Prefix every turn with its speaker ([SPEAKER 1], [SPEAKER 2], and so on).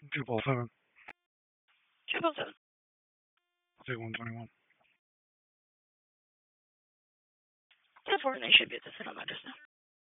[SPEAKER 1] 2 7.
[SPEAKER 2] 277.
[SPEAKER 1] I'll take 121.
[SPEAKER 2] That's where they should be at the sit on that just now.